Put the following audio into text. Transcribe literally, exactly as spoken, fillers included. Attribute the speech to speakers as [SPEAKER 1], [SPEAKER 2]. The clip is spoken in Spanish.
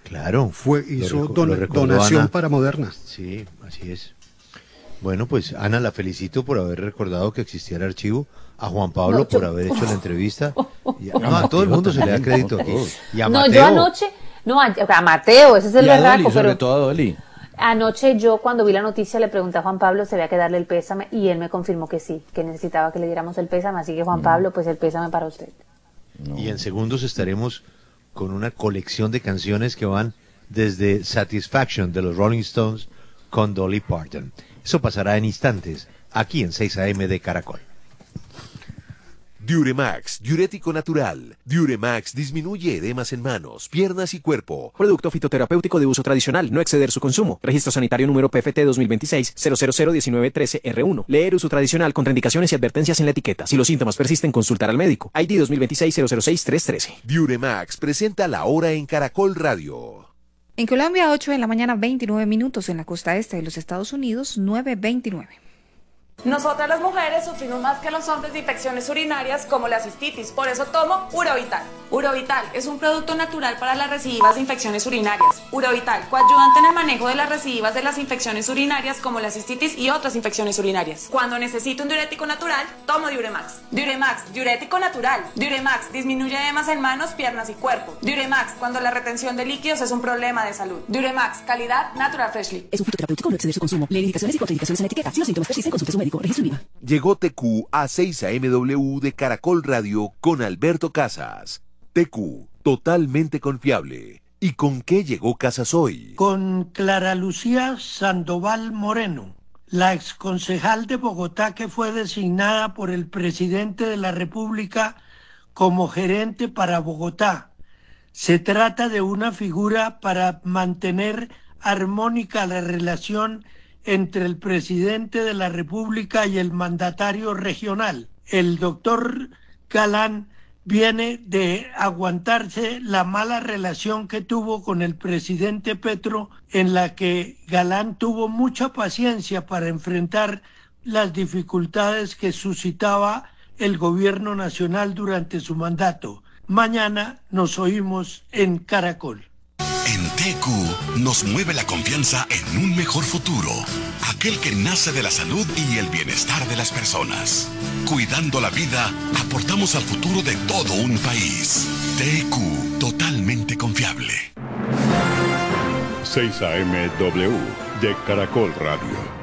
[SPEAKER 1] Claro.
[SPEAKER 2] Fue, hizo
[SPEAKER 1] reco-
[SPEAKER 2] don-
[SPEAKER 1] lo recordó
[SPEAKER 2] donación
[SPEAKER 1] Ana.
[SPEAKER 2] para Moderna.
[SPEAKER 1] Sí, así es. Bueno, pues Ana, la felicito por haber recordado que existía el archivo, a Juan Pablo
[SPEAKER 3] No, yo-
[SPEAKER 1] por haber hecho la entrevista. Y a,
[SPEAKER 4] A
[SPEAKER 1] no, a todo el
[SPEAKER 4] Mateo
[SPEAKER 1] mundo se le da
[SPEAKER 4] también,
[SPEAKER 1] crédito
[SPEAKER 4] a
[SPEAKER 1] aquí.
[SPEAKER 4] todos.
[SPEAKER 1] Y a
[SPEAKER 3] No,
[SPEAKER 1] Mateo.
[SPEAKER 3] yo anoche, no, a, a Mateo, ese es el
[SPEAKER 4] Y a
[SPEAKER 3] berraco,
[SPEAKER 4] Dolly, sobre
[SPEAKER 3] pero
[SPEAKER 4] todo a Dolly.
[SPEAKER 3] anoche yo cuando vi la noticia le pregunté a Juan Pablo si había que darle el pésame y él me confirmó que sí, que necesitaba que le diéramos el pésame, así que Juan Pablo, pues el pésame para usted.
[SPEAKER 4] No.
[SPEAKER 1] Y en segundos estaremos con una colección de canciones que van desde Satisfaction de los Rolling Stones con Dolly Parton. Eso pasará en instantes, aquí en seis a eme de Caracol.
[SPEAKER 5] Diuremax, diurético natural. Diuremax disminuye edemas en manos, piernas y cuerpo.
[SPEAKER 6] Producto fitoterapéutico de uso tradicional, no exceder su consumo. Registro sanitario número P F T dos mil veintiséis cero cero cero diecinueve trece R uno. Leer uso tradicional, contraindicaciones y advertencias en la etiqueta. Si los síntomas persisten, consultar al médico. I D dos mil veintiséis cero cero seis tres trece.
[SPEAKER 5] Diuremax presenta la hora en Caracol Radio.
[SPEAKER 7] En Colombia, ocho de la mañana, veintinueve minutos. En la costa este de los Estados Unidos, nueve veintinueve.
[SPEAKER 8] Nosotras las mujeres sufrimos más que los hombres de infecciones urinarias como la cistitis, por eso tomo Urovital. Urovital es un producto natural para las recidivas de infecciones urinarias. Urovital, coayudante en el manejo de las recidivas de las infecciones urinarias como la cistitis y otras infecciones urinarias. Cuando necesito un diurético natural, tomo Diuremax. Diuremax, diurético natural. Diuremax disminuye edemas en manos, piernas y cuerpo. Diuremax, cuando la retención de líquidos es un problema de salud. Diuremax, calidad Natural Freshly.
[SPEAKER 9] Es un fitoterapéutico, no exceder su consumo. Lee indicaciones y contraindicaciones en la etiqueta. Si los síntomas persisten, consulte a su médico. Registro IVA.
[SPEAKER 5] Llegó T Q a seis a eme W de Caracol Radio con Alberto Casas. T Q, totalmente confiable. ¿Y con qué llegó Casas hoy?
[SPEAKER 10] Con Clara Lucía Sandoval Moreno, la exconcejal de Bogotá que fue designada por el presidente de la República como gerente para Bogotá. Se trata de una figura para mantener armónica la relación entre el presidente de la República y el mandatario regional. El doctor Galán viene de aguantarse la mala relación que tuvo con el presidente Petro, en la que Galán tuvo mucha paciencia para enfrentar las dificultades que suscitaba el gobierno nacional durante su mandato. Mañana nos oímos en Caracol.
[SPEAKER 11] En T Q nos mueve la confianza en un mejor futuro, aquel que nace de la salud y el bienestar de las personas. Cuidando la vida, aportamos al futuro de todo un país. T Q, totalmente confiable.
[SPEAKER 12] seis a eme W de Caracol Radio.